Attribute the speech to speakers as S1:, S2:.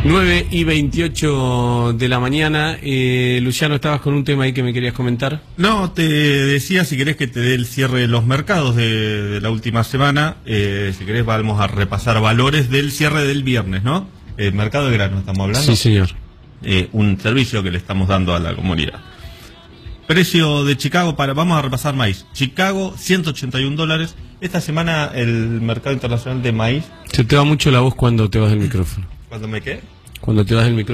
S1: 9:28 de la mañana. Luciano, estabas con un tema ahí que me querías comentar.
S2: No, te decía, si querés que te dé el cierre de los mercados de la última semana. Si querés vamos a repasar valores del cierre del viernes, ¿no? El mercado de grano, estamos hablando.
S1: Sí, señor.
S2: Un servicio que le estamos dando a la comunidad. Precio de Chicago, vamos a repasar maíz. Chicago, $181. Esta semana el mercado internacional de maíz...
S1: Se te va mucho la voz cuando te vas del micrófono.
S2: ¿Cuándo me qué?
S1: Cuando te vas del micrófono.